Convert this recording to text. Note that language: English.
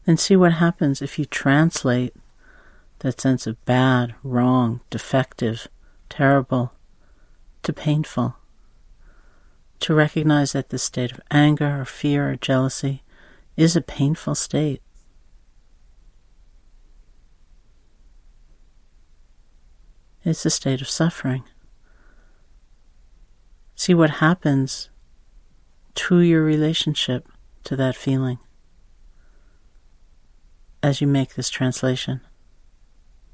And see what happens if you translate that sense of bad, wrong, defective, terrible, to painful. To recognize that the state of anger or fear or jealousy is a painful state. It's a state of suffering. See what happens to your relationship to that feeling as you make this translation.